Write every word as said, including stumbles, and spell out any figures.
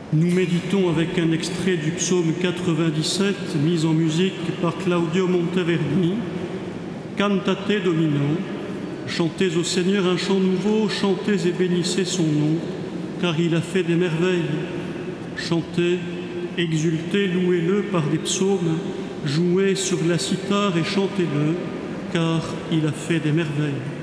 Nous méditons avec un extrait du psaume quatre-vingt-dix-sept, mis en musique par Claudio Monteverdi. Cantate Domino, chantez au Seigneur un chant nouveau, chantez et bénissez son nom, car il a fait des merveilles. Chantez, exultez, louez-le par des psaumes, jouez sur la cithare et chantez-le, car il a fait des merveilles.